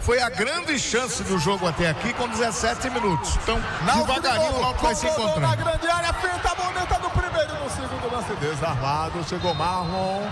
foi a grande chance do jogo até aqui com 17 minutos. Então, devagarinho o Náutico vai se encontrando. Na grande área, feita a boneta do primeiro e do segundo lance desarmado. Chegou Marlon.